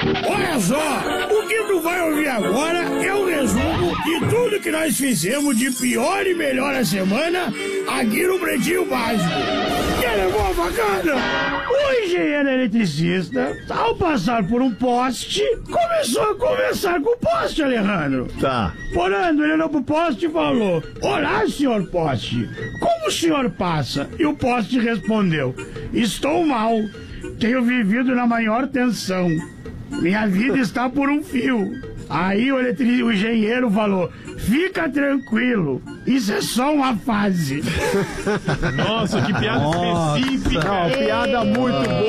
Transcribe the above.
Olha só, o que tu vai ouvir agora é um resumo de tudo que nós fizemos de pior e melhor a semana aqui no Pretinho Básico. Quer levar uma facada? O engenheiro eletricista, ao passar por um poste, começou a conversar com o poste, Alejandro. Tá. Porando, ele olhou pro poste e falou: olá, senhor poste, como o senhor passa? E o poste respondeu: estou mal, tenho vivido na maior tensão, minha vida está por um fio. Aí o engenheiro falou: fica tranquilo, isso é só uma fase. Nossa, que piada específica. Não, piada muito boa.